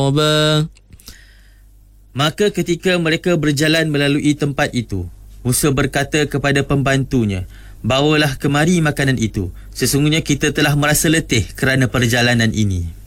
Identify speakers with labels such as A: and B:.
A: bang.
B: Maka ketika mereka berjalan melalui tempat itu, Musa berkata kepada pembantunya, "Bawalah kemari makanan itu. Sesungguhnya kita telah merasa letih kerana perjalanan ini."